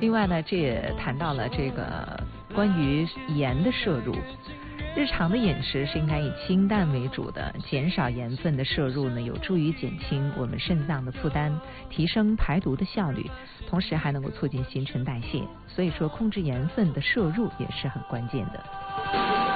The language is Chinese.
另外呢，这也谈到了这个关于盐的摄入。日常的饮食是应该以清淡为主的，减少盐分的摄入呢，有助于减轻我们肾脏的负担，提升排毒的效率，同时还能够促进新陈代谢。所以说，控制盐分的摄入也是很关键的。